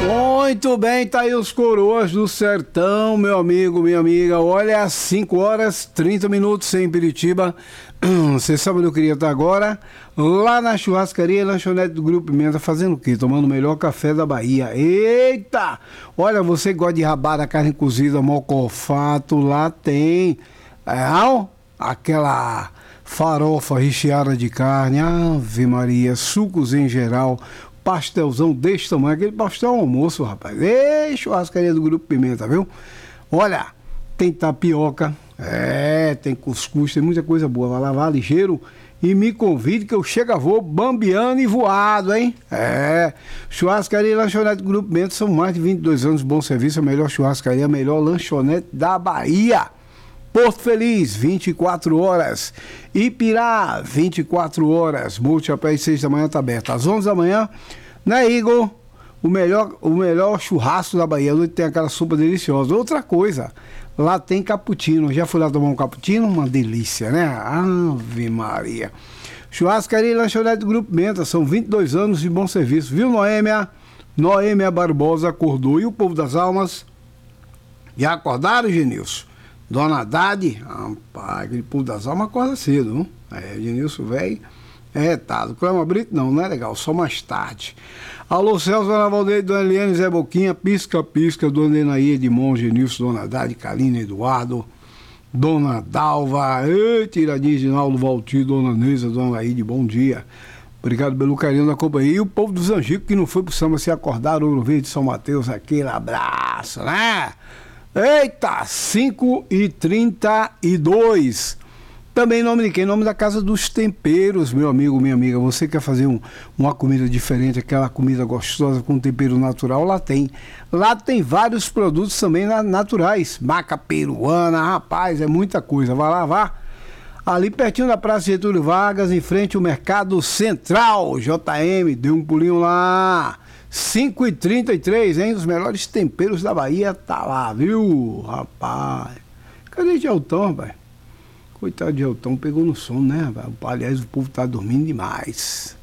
Muito bem, tá aí os coroas do sertão, meu amigo, minha amiga. Olha, às 5 horas 30 minutos em Piritiba. Você sabe onde eu queria estar agora? Lá na churrascaria e lanchonete do Grupo Pimenta, fazendo o quê? Tomando o melhor café da Bahia. Eita! Olha, você gosta de rabada, carne cozida, mocofato, lá tem aquela farofa recheada de carne, Ave Maria, sucos em geral, pastelzão desse tamanho, aquele pastel almoço, rapaz. Ei, churrascaria do Grupo Pimenta, viu? Olha, tem tapioca, tem cuscuz, tem muita coisa boa. Vai lá, vá ligeiro e me convide que eu chego a voo bambiando e voado, hein? Churrascaria e lanchonete do Grupo Pimenta são mais de 22 anos de bom serviço, a melhor churrascaria, a melhor lanchonete da Bahia. Porto Feliz, 24 horas. Ipirá, 24 horas. Multiapé às 6 da manhã está aberto. Às 11 da manhã, né, Igor? O melhor churrasco da Bahia. Onde tem aquela sopa deliciosa. Outra coisa, lá tem cappuccino. Já fui lá tomar um cappuccino? Uma delícia, né? Ave Maria. Churrascaria e lanchonete do Grupo Pimenta. São 22 anos de bom serviço. Viu, Noêmia? Noêmia Barbosa acordou. E o povo das almas? Já acordaram, Genilson? Dona Haddad, rapaz, aquele povo das almas acorda cedo, não? Genilson, velho, retado. Clema Brito, não é legal, só mais tarde. Alô, Celso, Dona Valdeir, Dona Eliane, Zé Boquinha, Pisca, Dona Enaí, Edmond, Genilson, Dona Haddad, Kalina, Eduardo, Dona Dalva, Tiradinho, Ginaldo, Valtir, Dona Neisa, Dona Laíde, bom dia. Obrigado pelo carinho da companhia. E o povo dos Angicos que não foi pro samba se acordar, Ouro Verde, São Mateus, aquele abraço, né? Eita, 5h32. Também em nome de quem? Em nome da Casa dos Temperos, meu amigo, minha amiga. Você quer fazer uma comida diferente, aquela comida gostosa com tempero natural? Lá tem. Lá tem vários produtos também naturais. Maca peruana, rapaz, é muita coisa. Vai lá, vá. Ali pertinho da Praça Getúlio Vargas, em frente ao Mercado Central. JM, dê um pulinho lá. 5h33, hein? Os melhores temperos da Bahia tá lá, viu, rapaz? Cadê Geltão, rapaz? Coitado de Geltão, pegou no sono, né, rapaz? Aliás, o povo tá dormindo demais.